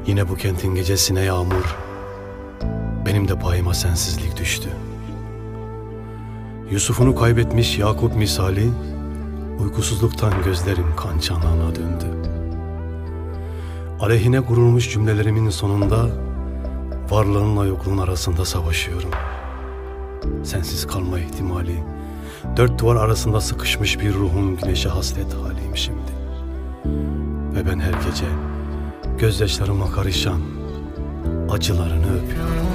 Yine bu kentin gecesine yağmur, benim de payıma sensizlik düştü. Yusuf'unu kaybetmiş Yakup misali, uykusuzluktan gözlerim kan çanağına döndü. Aleyhine kurulmuş cümlelerimin sonunda, varlığınla yokluğun arasında savaşıyorum. Sensiz kalma ihtimali, dört duvar arasında sıkışmış bir ruhun güneşe hasret haliyim şimdi. Ve ben her gece gözyaşlarıma karışan acılarını öpüyorum.